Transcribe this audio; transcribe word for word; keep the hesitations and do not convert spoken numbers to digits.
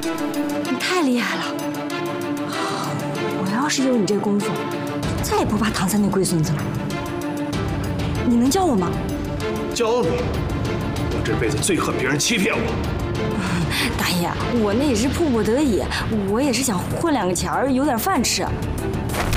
你太厉害了！我要是有你这功夫，再也不怕唐三那龟孙子了。你能教我吗？ 教你？我这辈子最恨别人欺骗我。 大爷，我那也是迫不得已，我也是想混两个钱儿，有点饭吃。